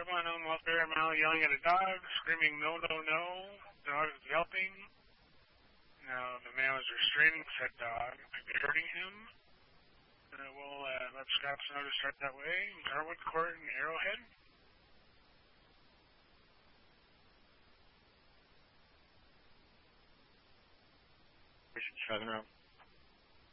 on home welfare, male yelling at a dog, screaming no, no, no. Dog is yelping. Now the male is restraining said dog, maybe hurting him. We'll let Scotts know to start that way. Garwood Court and Arrowhead. Driving around.